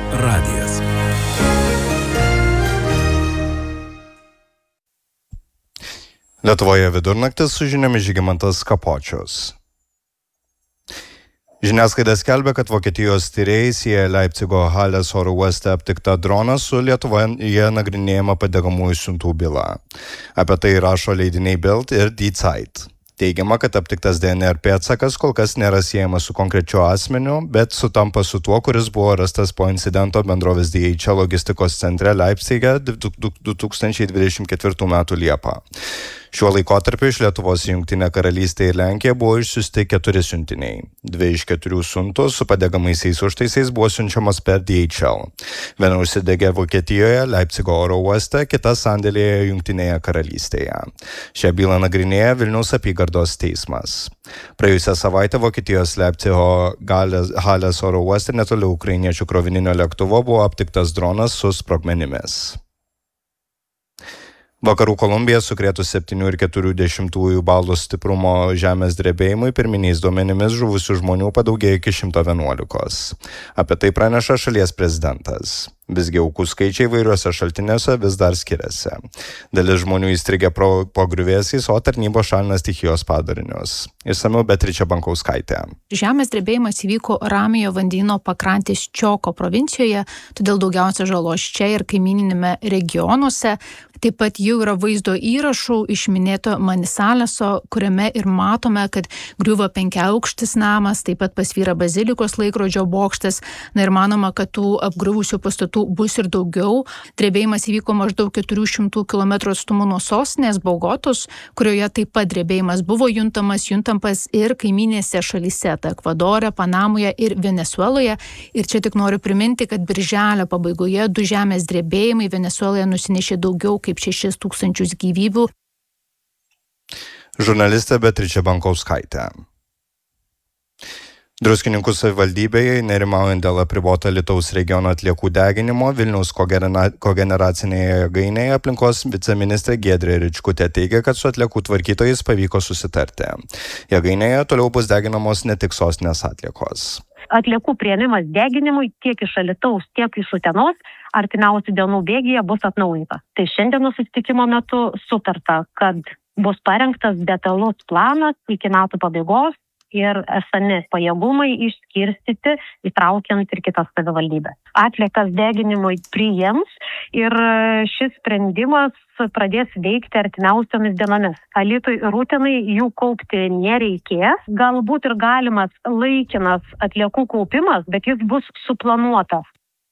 radijas. Lietuvoje vidurnaktis su žiniomis Žygimantas Kapočius. Žiniasklaida skelbia, kad Vokietijos tyrėjai sieja Leipcigo Halės oro uoste aptiktą droną su Lietuvoje nagrinėjama padegamųjų siuntų byla. Apie tai rašo leidiniai Bild ir Die Zeit. Teigiama, kad aptiktas DNR pėdsakas kol kas nėra siejamas su konkrečiu asmeniu, bet sutampa su tuo, kuris buvo rastas po incidento bendrovės DHL logistikos centre Leipcige 2024 m. Liepą. Šiuo laikotarpiu iš Lietuvos į Jungtinę karalystę ir Lenkiją buvo išsiųsti 4 siuntiniai. 2 iš 4 siuntų su padegamaisiais užtaisais buvo siunčiamas per DHL. Viena užsidegė Vokietijoje, Leipcigo oro uoste, kita sandėlyje Jungtinėje karalystėje. Šią bylą nagrinėja Vilniaus apygardos teismas. Praėjusią savaitę Vokietijos Leipcigo Halės oro uoste netoli ukrainiečių krovininio lėktuvo buvo aptiktas dronas su sprogmenimis. Vakarų Kolumbiją sukrėtus 7,4 balų stiprumo žemės drebėjimui pirminiais duomenimis žuvusių žmonių padaugėjo iki 111. Apie tai praneša šalies prezidentas. Visgi aukų skaičiai įvairiuose šaltiniuose vis dar skiriasi. Dalis žmonių įstrigę po griuvėsiais, o tarnybos šalina stichijos padarinius. Išsamiau Beatričė Bankauskaitė. Žemės drebėjimas įvyko Ramiojo vandenyno pakrantės Čioko provincijoje, todėl daugiausia žalos čia ir kaimininėme regionuose. Taip pat jau yra vaizdo įrašų iš minėto Manisaleso, kuriame ir matome, kad griuvo 5-aukštis namas, taip pat pasvyra bazilikos laikrodžio bokštas. Na ir manoma, kad tų apgriuvusių pastatų bus ir daugiau. Drebėjimas įvyko maždaug 400 km atstumu nuo sostinės Bogotos, kurioje taip pat drebėjimas buvo juntamas ir kaiminėse šalyse, tai Ekvadore, Panamoje ir Venesueloje. Ir čia tik noriu priminti, kad birželio pabaigoje 2 žemės drebėjimai Venesueloje nusinešė daugiau kaip 6,000 gyvybių. Žurnalistė Beatričė Bankauskaitė. Druskininkų savivaldybėje, nerimaujant dėl apriboto Alytaus regiono atliekų deginimo, Vilniaus kogeneracinėje jėgainėje aplinkos viceministrė Giedrė Ričkutė teigia, kad su atliekų tvarkytojais pavyko susitarti. Jėgainėje toliau bus deginamos ne tik sostinės atliekos. Atliekų priėmimas deginimui tiek iš Alytaus, tiek iš Utenos artimiausių dienų bėgyje bus atnaujinta. Tai šiandienos susitikimo metu sutarta, kad bus parengtas detalus planas iki metų pabaigos ir esami pajėgumai išskirstyti, įtraukiant ir kitas savivaldybės. Atliekas deginimui priims ir šis sprendimas pradės veikti artimiausiomis dienomis. Alytui ir Utenai jų kaupti nereikės. Galbūt ir galimas laikinas atliekų kaupimas, bet jis bus suplanuotas.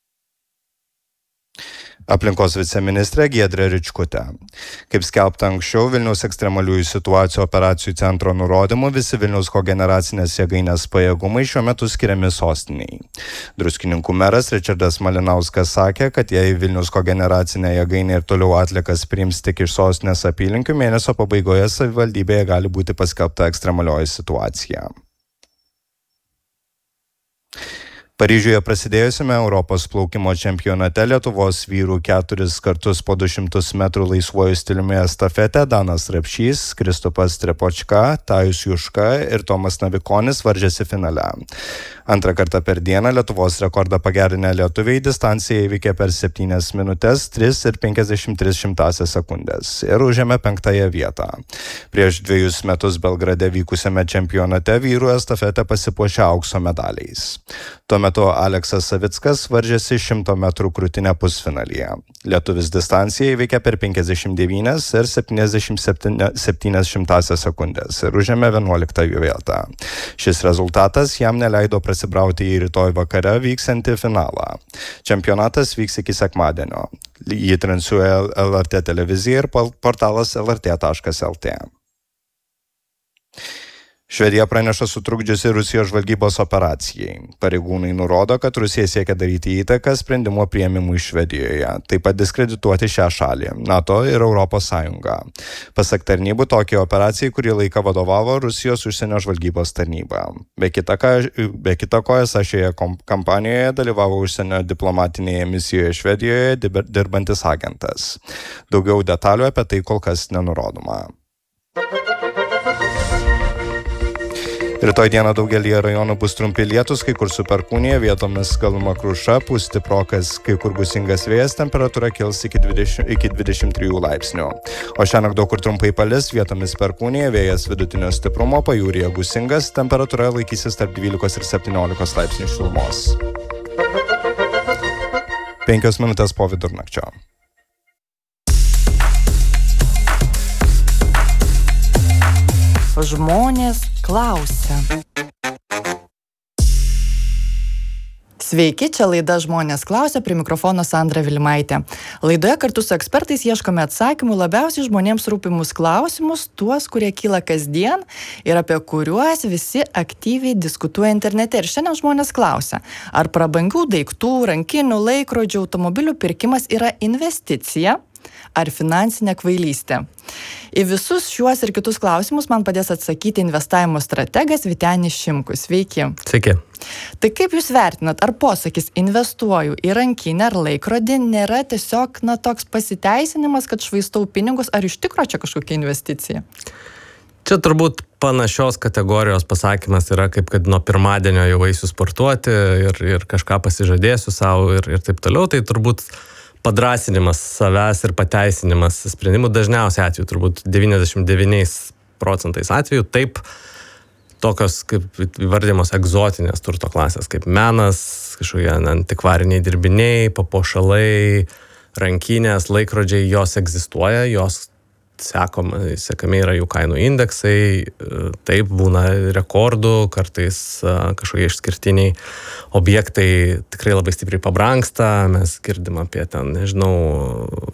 Aplinkos viceministrė Giedrė Ričkutė. Kaip skelbta anksčiau, Vilniaus ekstremaliųjų situacijų operacijų centro nurodymu visi Vilniaus kogeneracinės jėgainės pajėgumai šiuo metu skiriami sostiniai. Druskininkų meras Ričardas Malinauskas sakė, kad jei Vilniaus kogeneracinė jėgainė ir toliau atliekas priims tik iš sostinės apylinkių, mėnesio pabaigoje savivaldybėje gali būti paskelbta ekstremalioji situacija. Paryžiuje prasidėjusiame Europos plaukimo čempionate Lietuvos vyrų 4 kartus po 200 metrų laisvuoju stiliumi estafete Danas Rapšys, Kristupas Trepočka, Tajus Juška ir Tomas Navikonis varžėsi finale. Antrą kartą per dieną Lietuvos rekordą pagerinę lietuviai distanciją įveikė per 7 minutės 3,53 sekundės ir užėmė 5. vietą. Prieš 2 metus Belgrade vykusiame čempionate vyrų estafete pasipuošė aukso medaliais. Tuo metu Aleksas Savickas varžėsi 100 metrų krūtinę pusfinalyje. Lietuvis distanciją įveikė per 59 ir 77 sekundės ir užėmė 11. vietą. Šis rezultatas jam neleido prasibrauti į rytoj vakare vyksiantį finalą. Čempionatas vyks iki sekmadienio. Jį transliuoja LRT televizija ir portalas lrt.lt. Švedija praneša sutrukdžiusi Rusijos žvalgybos operacijai. Pareigūnai nurodo, kad Rusija siekia daryti įtaką sprendimo priėmimui Švedijoje, taip pat diskredituoti šią šalį, NATO ir Europos Sąjungą. Pasak tarnybų, tokiai operacijai kurį laiką vadovavo Rusijos užsienio žvalgybos tarnyba. Be kita ko, esą šioje kampanijoje dalyvavo užsienio diplomatinėje misijoje Švedijoje dirbantis agentas. Daugiau detalių apie tai kol kas nenurodoma. Rytoj dieną daugelį rajonų bus trumpi lietūs, kai kur su perkūnija, vietomis galima kruša, pūs stiprokas, kai kur gūsingas vėjas, temperatūra kils iki 23 laipsnių. O šiąnakt daug kur trumpai palis, vietomis perkūnija, vėjas vidutinio stiprumo, pajūryje gūsingas, temperatūra laikysis tarp 12 ir 17 laipsnių šilumos. 5 minutės po vidurnakčio. Žmonės klausia. Sveiki, čia laida Žmonės klausia, prie mikrofono Sandra Vilimaitė. Laidoje kartu su ekspertais ieškome atsakymų labiausiai žmonėms rūpimus klausimus, tuos, kurie kyla kasdien ir apie kuriuos visi aktyviai diskutuoja internete. Ir šiandien žmonės klausia, ar prabangių daiktų, rankinių, laikrodžių, automobilių pirkimas yra investicija ar finansinė kvailystė. Į visus šiuos ir kitus klausimus man padės atsakyti investavimo strategas Vytenis Šimkus. Sveiki. Sveiki. Tai kaip jūs vertinat, ar posakis investuoju į rankinę ar laikrodį nėra tiesiog toks pasiteisinimas, kad švaistau pinigus, ar iš tikro čia kažkokia investicija? Čia turbūt panašios kategorijos pasakymas yra, kaip kad nuo pirmadienio jau eisiu sportuoti ir kažką pasižadėsiu savo ir taip toliau. Tai turbūt padrasinimas savęs ir pateisinimas sprendimų dažniausiai atveju, turbūt 99% atveju, taip tokios kaip įvardymos egzotinės turto klasės, kaip menas, kažkokie antikvariniai dirbiniai, papuošalai, rankinės, laikrodžiai, jos egzistuoja, jos sekami yra jų kainų indeksai, taip būna rekordų, kartais kažkokie išskirtiniai objektai tikrai labai stipriai pabrangsta, mes girdim apie ten,